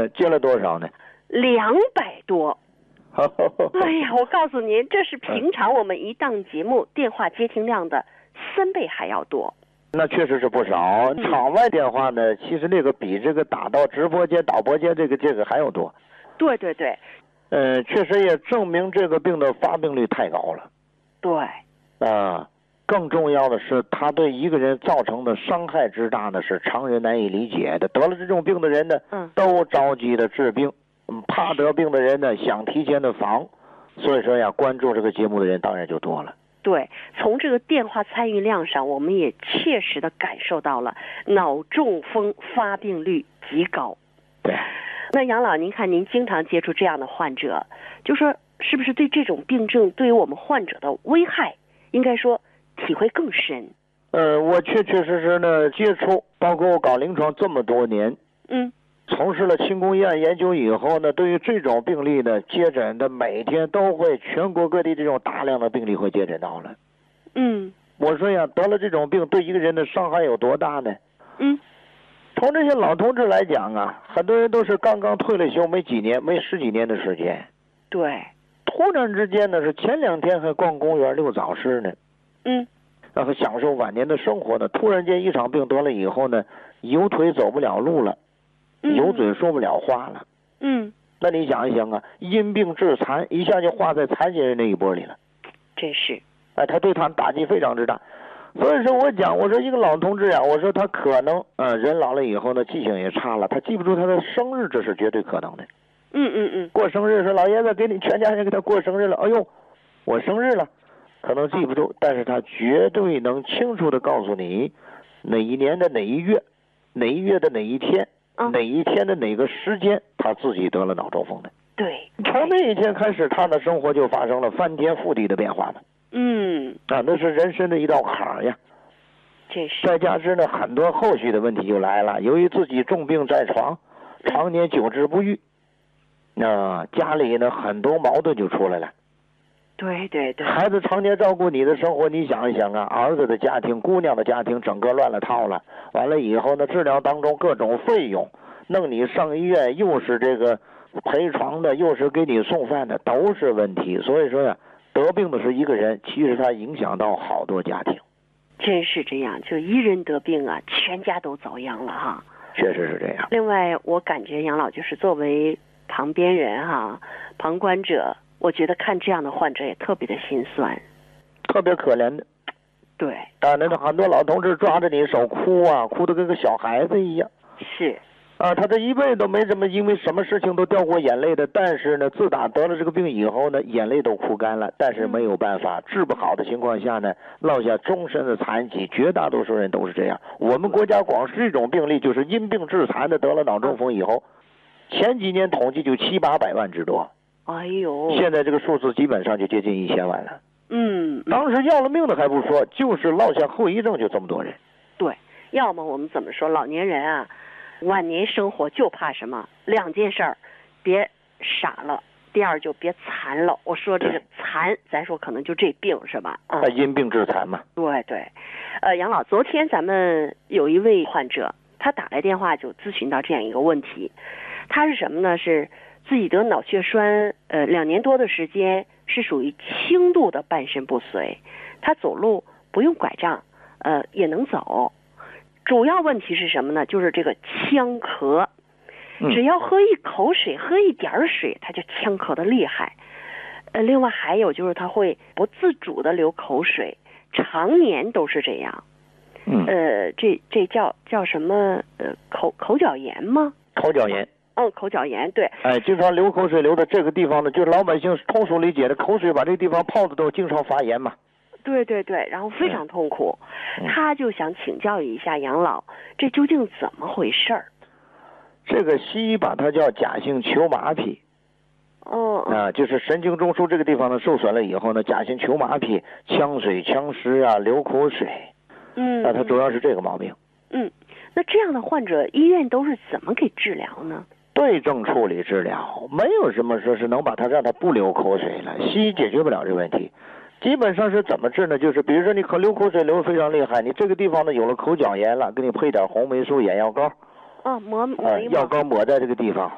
接了多少呢 ？200多。哎呀，我告诉您，这是平常我们一档节目电话接听量的3倍还要多。 那确实是不少。场外电话呢，其实那个比这个打到直播间、导播间这个还要多。 对对对。 确实也证明这个病的发病率太高了。 对。 更重要的是，它对一个人造成的伤害之大呢，是常人难以理解的。得了这种病的人呢，都着急的治病，怕得病的人呢，想提前的防。所以说呀，关注这个节目的人当然就多了。 对，从这个电话参与量上，我们也切实的感受到了脑中风发病率极高。 对。 那杨老，您看您经常接触这样的患者，就说是不是对这种病症对于我们患者的危害，应该说体会更深？ 我确实呢接触，包括我搞临床这么多年，从事了轻工业研究以后呢，对于这种病例呢，接诊的每天都会全国各地这种大量的病例会接诊到了。我说呀，得了这种病对一个人的伤害有多大呢？从这些老同志来讲啊，很多人都是刚刚退了休没几年，没10几年的时间。 对。 突然之间呢，是前2天还逛公园溜早市呢，然后享受晚年的生活呢，突然间一场病得了以后呢，有腿走不了路了，有嘴说不了话了。那你想一想啊，因病致残，一下就划在残疾人那一波里了。 真是。 他对他打击非常之大。所以说我说一个老同志啊，我说他可能人老了以后呢，记性也差了，他记不住他的生日，这是绝对可能的。过生日说老爷子给你全家人给他过生日了，哎呦，我生日了，可能记不住，但是他绝对能清楚的告诉你哪一年的哪一月，哪一月的哪一天，哪一天的哪个时间他自己得了脑中风的。 对。 从那一天开始，他的生活就发生了翻天覆地的变化了。那是人生的一道坎儿呀。再加之呢，很多后续的问题就来了。由于自己重病在床，常年久治不愈，家里呢很多矛盾就出来了。 对对对。 孩子常年照顾你的生活，你想一想啊，儿子的家庭、姑娘的家庭，整个乱了套了。完了以后呢，治疗当中各种费用，弄你上医院，又是这个陪床的，又是给你送饭的，都是问题。所以说呀，得病的是一个人，其实他影响到好多家庭。 真是这样，就一人得病啊，全家都遭殃了哈。 确实是这样。 另外，我感觉杨老就是作为旁边人哈，旁观者，我觉得看这样的患者也特别的心酸， 特别可怜的。 对。 那很多老同志抓着你手哭啊，哭得跟个小孩子一样。 是。 他这一辈子都没因为什么事情都掉过眼泪的，但是呢，自打得了这个病以后呢，眼泪都哭干了，但是没有办法，治不好的情况下呢，落下终身的残疾，绝大多数人都是这样。我们国家光是这种病例，就是因病致残的得了脑中风以后，前几年统计就700-800万之多。 哎呦！ 现在这个数字基本上就接近1000万了。当时要了命的还不说，就是落下后遗症就这么多人。 对，要么我们怎么说，老年人啊，晚年生活就怕什么？2件事儿，别傻了，第二就别残了。我说这个残，咱说可能就这病是吧？ 因病致残嘛。 对对。杨老，昨天咱们有一位患者，他打来电话就咨询到这样一个问题，他是什么呢？是自己得脑血栓，2年多的时间，是属于轻度的半身不遂，他走路不用拐杖，也能走。主要问题是什么呢？就是这个呛咳，只要喝一口水，喝一点水，他就呛咳的厉害。另外还有就是他会不自主的流口水，常年都是这样。这叫什么？口角炎吗？ 口角炎。 口角炎，对。 经常流口水流的这个地方呢，就是老百姓通俗理解的口水把这个地方泡的都经常发炎嘛。 对对对，然后非常痛苦。他就想请教一下杨老，这究竟怎么回事儿？ 这个西医把它叫假性球麻痹。就是神经中枢这个地方呢受损了以后呢，假性球麻痹，呛水呛湿啊，流口水。它主要是这个毛病。 那这样的患者医院都是怎么给治疗呢？ 对症处理治疗，没有什么说是能把他让他不流口水了，西医解决不了这个问题。基本上是怎么治呢？就是比如说你流口水流得非常厉害，你这个地方呢有了口角炎了，给你配点红霉素眼药膏。 抹药膏抹在这个地方，